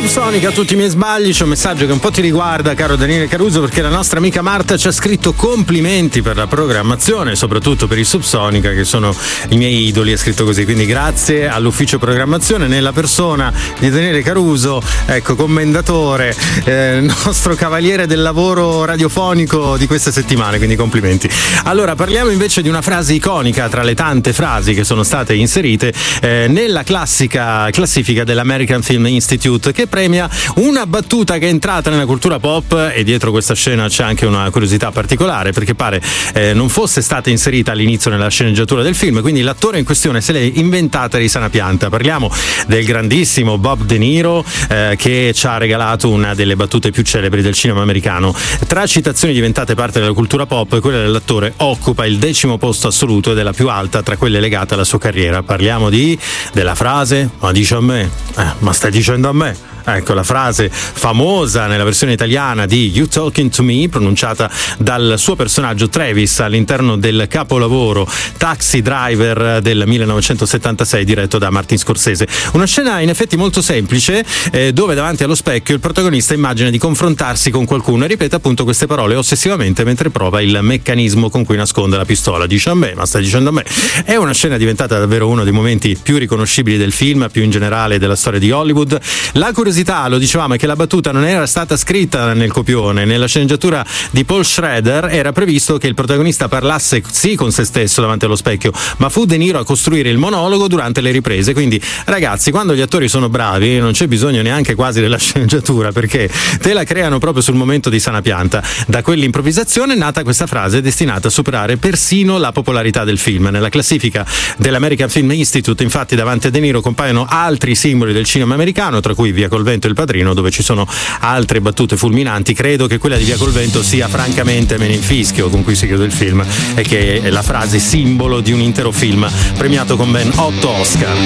Subsonica, tutti i miei sbagli. C'è un messaggio che un po' ti riguarda, caro Daniele Caruso, perché la nostra amica Marta ci ha scritto complimenti per la programmazione, soprattutto per i Subsonica, che sono i miei idoli, è scritto così. Quindi grazie all'ufficio programmazione nella persona di Daniele Caruso, ecco, commendatore, nostro cavaliere del lavoro radiofonico di queste settimane, quindi complimenti. Allora, parliamo invece di una frase iconica tra le tante frasi che sono state inserite nella classifica dell'American Film Institute, che premia una battuta che è entrata nella cultura pop, e dietro questa scena c'è anche una curiosità particolare, perché pare non fosse stata inserita all'inizio nella sceneggiatura del film, quindi l'attore in questione se l'è inventata di sana pianta. Parliamo del grandissimo Bob De Niro, che ci ha regalato una delle battute più celebri del cinema americano. Tra citazioni diventate parte della cultura pop, quella dell'attore occupa il 10° posto assoluto ed è la più alta tra quelle legate alla sua carriera. Parliamo della frase "ma dici a me", ma stai dicendo a me? Ecco, la frase famosa nella versione italiana di You Talking to Me, pronunciata dal suo personaggio Travis all'interno del capolavoro Taxi Driver del 1976, diretto da Martin Scorsese. Una scena in effetti molto semplice, dove davanti allo specchio il protagonista immagina di confrontarsi con qualcuno e ripete appunto queste parole ossessivamente mentre prova il meccanismo con cui nasconde la pistola. Dice a me, ma stai dicendo a me? È una scena diventata davvero uno dei momenti più riconoscibili del film, più in generale della storia di Hollywood. La curiosità, lo dicevamo, è che la battuta non era stata scritta nel copione. Nella sceneggiatura di Paul Schrader era previsto che il protagonista parlasse sì con se stesso davanti allo specchio, ma fu De Niro a costruire il monologo durante le riprese. Quindi ragazzi, quando gli attori sono bravi non c'è bisogno neanche quasi della sceneggiatura, perché te la creano proprio sul momento di sana pianta. Da quell'improvvisazione è nata questa frase destinata a superare persino la popolarità del film. Nella classifica dell'American Film Institute, infatti, davanti a De Niro compaiono altri simboli del cinema americano, tra cui Via col vento e Il padrino, dove ci sono altre battute fulminanti. Credo che quella di Via col vento sia francamente Meninfischio, con cui si chiude il film, e che è la frase simbolo di un intero film premiato con ben 8 Oscar.